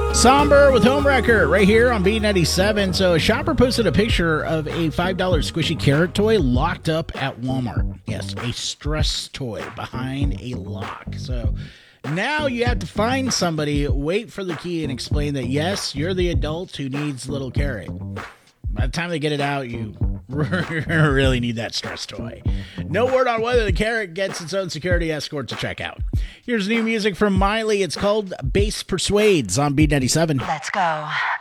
Somber with Homewrecker right here on B97. So a shopper posted a picture of a $5 squishy carrot toy locked up at Walmart. Yes, a stress toy behind a lock. So now you have to find somebody, wait for the key, and explain that, yes, you're the adult who needs little carrot. By the time they get it out, you really need that stress toy. No word on whether the carrot gets its own security escort to check out. Here's new music from Miley. It's called Bass Persuades on B97. Let's go.